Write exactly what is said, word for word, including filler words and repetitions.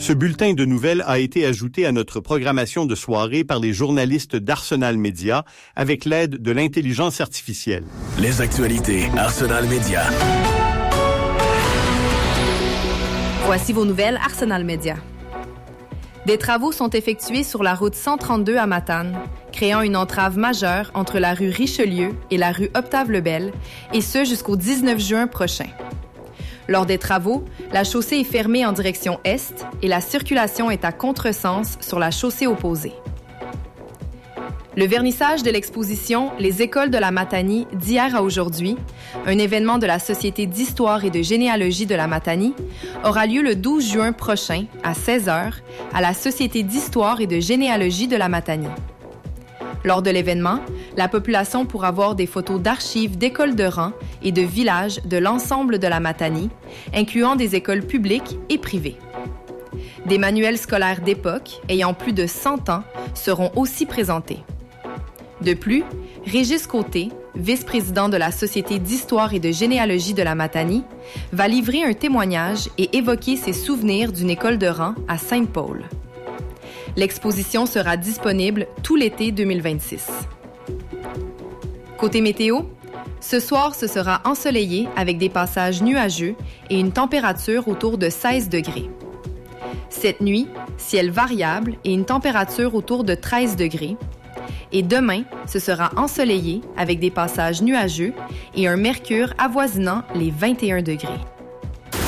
Ce bulletin de nouvelles a été ajouté à notre programmation de soirée par les journalistes d'Arsenal Média avec l'aide de l'intelligence artificielle. Les actualités Arsenal Média. Voici vos nouvelles Arsenal Média. Des travaux sont effectués sur la route cent trente-deux à Matane, créant une entrave majeure entre la rue Richelieu et la rue Octave-Lebel, et ce jusqu'au dix-neuf juin prochain. Lors des travaux, la chaussée est fermée en direction est et la circulation est à contresens sur la chaussée opposée. Le vernissage de l'exposition « Les écoles de la Matanie » d'hier à aujourd'hui, un événement de la Société d'histoire et de généalogie de la Matanie, aura lieu le douze juin prochain à seize heures à la Société d'histoire et de généalogie de la Matanie. Lors de l'événement, la population pourra voir des photos d'archives d'écoles de rang et de villages de l'ensemble de la Matanie, incluant des écoles publiques et privées. Des manuels scolaires d'époque, ayant plus de cent ans, seront aussi présentés. De plus, Régis Côté, vice-président de la Société d'histoire et de généalogie de la Matanie, va livrer un témoignage et évoquer ses souvenirs d'une école de rang à Sainte-Paul. L'exposition sera disponible tout l'été deux mille vingt-six. Côté météo, ce soir, ce sera ensoleillé avec des passages nuageux et une température autour de seize degrés. Cette nuit, ciel variable et une température autour de treize degrés. Et demain, ce sera ensoleillé avec des passages nuageux et un mercure avoisinant les vingt et un degrés.